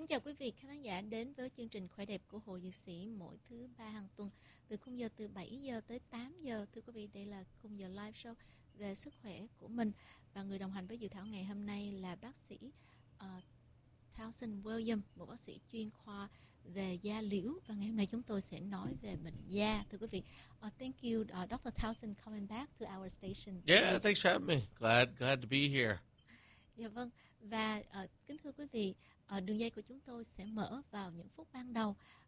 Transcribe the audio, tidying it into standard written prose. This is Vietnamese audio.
Kính chào quý vị khán giả đến với chương trình Khỏe đẹp của Hội Dược Sĩ mỗi thứ ba hàng tuần từ khung giờ từ 7 giờ tới 8 giờ. Thưa quý vị, đây là khung giờ live show về sức khỏe của mình, và người đồng hành với Diệu Thảo ngày hôm nay là bác sĩ Townsend William, một bác sĩ chuyên khoa về da liễu, và ngày hôm nay chúng tôi sẽ nói về bệnh da. Thưa quý vị, thank you Dr. Townsend coming back to our station. Yeah, thanks for having me. Glad to be here. Dạ vâng, và kính thưa quý vị, đường dây của chúng tôi sẽ mở vào những phút ban đầu.